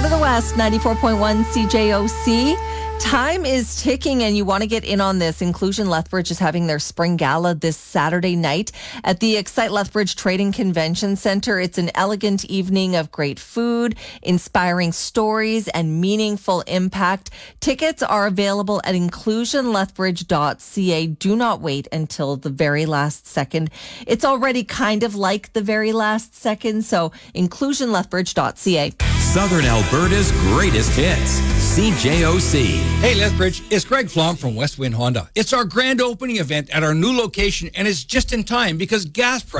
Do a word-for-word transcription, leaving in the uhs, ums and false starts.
the West, ninety-four point one C J O C. Time is ticking and you want to get in on this. Inclusion Lethbridge is having their spring gala this Saturday night at the Excite Lethbridge Trading Convention Centre. It's an elegant evening of great food, inspiring stories, and meaningful impact. Tickets are available at inclusion lethbridge dot c a. Do not wait until the very last second. It's already kind of like the very last second, so inclusion lethbridge dot c a. Southern Alberta's greatest hits, C J O C. Hey, Lethbridge, it's Greg Flom from West Wind Honda. It's our grand opening event at our new location, and it's just in time because gas prices